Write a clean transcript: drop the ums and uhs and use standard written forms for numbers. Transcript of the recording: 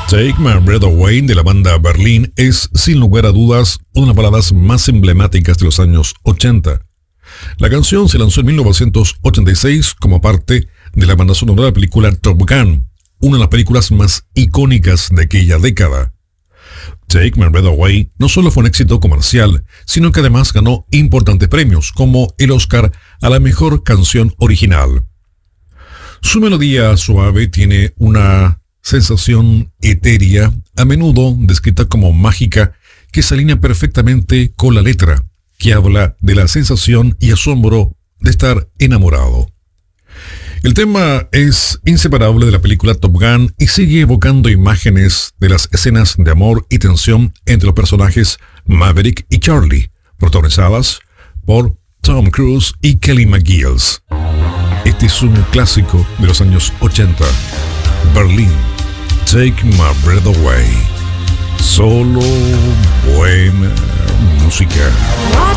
Take My Breath Away de la banda Berlin es, sin lugar a dudas, una de las baladas más emblemáticas de los años 80. La canción se lanzó en 1986 como parte de la banda sonora de la película Top Gun, una de las películas más icónicas de aquella década. Take My Breath Away no solo fue un éxito comercial, sino que además ganó importantes premios, como el Oscar a la mejor canción original. Su melodía suave tiene una sensación etérea, a menudo descrita como mágica, que se alinea perfectamente con la letra, que habla de la sensación y asombro de estar enamorado. El tema es inseparable de la película Top Gun y sigue evocando imágenes de las escenas de amor y tensión entre los personajes Maverick y Charlie, protagonizadas por Tom Cruise y Kelly McGillis. Este es un clásico de los años 80. Berlin, Take My Breath Away. Solo buena música.